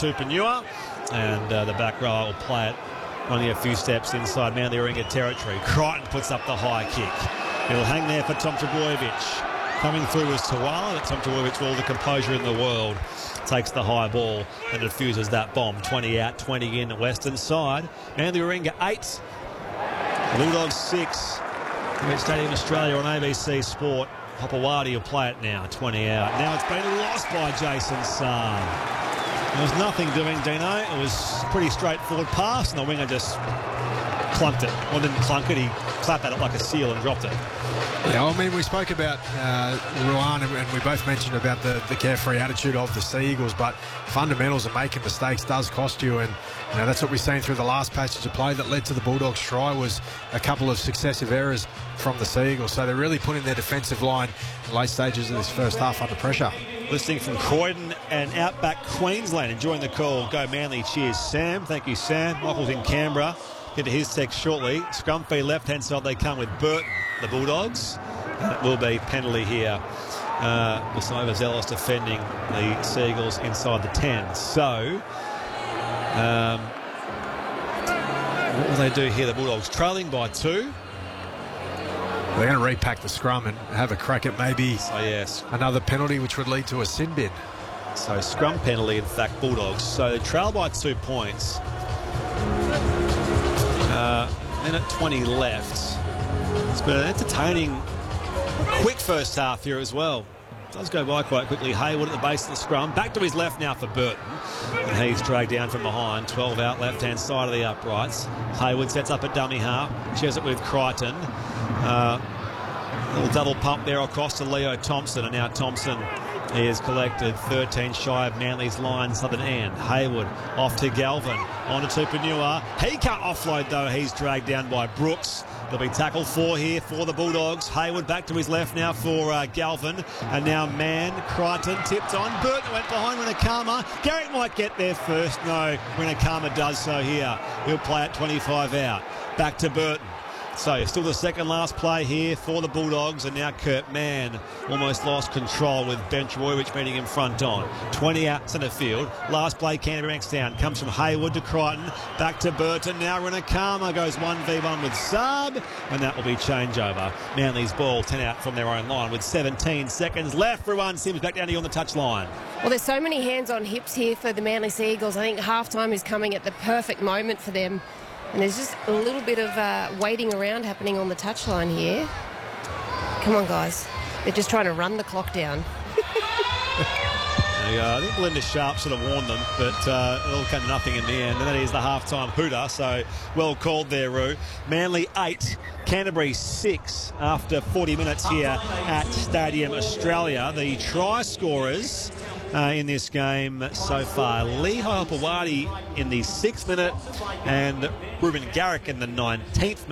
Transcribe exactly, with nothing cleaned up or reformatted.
Tupanua, and uh, the back row will play it only a few steps inside Manly Warringah territory. Crichton puts up the high kick. It'll hang there for Tom Trbojevic. Coming through was Tuala, but Tom Trbojevic, all the composure in the world, takes the high ball and diffuses that bomb. twenty out, twenty in, western side. Manly Warringah eight, Bulldogs six. At Stadium Australia on A B C Sport. Hopewadi will play it now, twenty out. Now it's been lost by Jason Saab. There was nothing doing, Dino. It was pretty straightforward pass, and the winger just clunked it. Well, didn't clunk it, he clapped at it like a seal and dropped it. Yeah, I mean, we spoke about uh, Ruan, and, and we both mentioned about the, the carefree attitude of the Sea Eagles, but fundamentals of making mistakes does cost you, and you know, that's what we've seen through the last passage of play that led to the Bulldogs' try was a couple of successive errors from the Sea Eagles. So they're really putting their defensive line in the late stages of this first half under pressure. Listening from Croydon and Outback Queensland, enjoying the call. Go Manly, cheers Sam. Thank you, Sam. Michael's in Canberra. Get to his text shortly. Scrum fee left-hand side, they come with Burton, the Bulldogs. And it will be penalty here. Uh, with some overzealous defending the Seagulls inside the ten. So, um, what will they do here, the Bulldogs? Trailing by two. They're going to repack the scrum and have a crack at maybe so, yes. another penalty, which would lead to a sin bin. So, scrum penalty, in fact, Bulldogs. So, they trail by two points. Uh, minute twenty left. It's been an entertaining, quick first half here as well. It does go by quite quickly. Hayward at the base of the scrum. Back to his left now for Burton. And he's dragged down from behind. twelve out, left-hand side of the uprights. Hayward sets up a dummy half. Shares it with Crichton. Uh, little double pump there across to Leo Thompson. And now Thompson is collected thirteen shy of Manly's line, southern end. Hayward off to Galvin. On to Tupanua. He can't offload though. He's dragged down by Brooks. There'll be tackle four here for the Bulldogs. Hayward back to his left now for uh, Galvin. And now Mann, Crichton tipped on. Burton went behind Winakama. Garrick might get there first. No, Winakama does so here. He'll play at twenty-five out. Back to Burton. So still the second last play here for the Bulldogs, and now Kurt Mann almost lost control with Ben Trbojevic meeting him front on. twenty out centre field. Last play Canterbury next down. Comes from Hayward to Crichton. Back to Burton. Now Winakama goes one v one with Saab, and that will be changeover. Manly's ball ten out from their own line with seventeen seconds left. Ruan Sims back down here on the touch line. Well, there's so many hands on hips here for the Manly Sea Eagles. I think halftime is coming at the perfect moment for them. And there's just a little bit of uh, waiting around happening on the touchline here. Come on, guys. They're just trying to run the clock down. Yeah, I think Belinda Sharp sort of warned them, but uh, it all came to nothing in the end. And that is the halftime hooter, so well called there, Roo. Manly eight, Canterbury six after forty minutes here at Stadium Australia. The try scorers Uh, in this game so far. Lee Hopewadi in the sixth minute and Ruben Garrick in the nineteenth minute.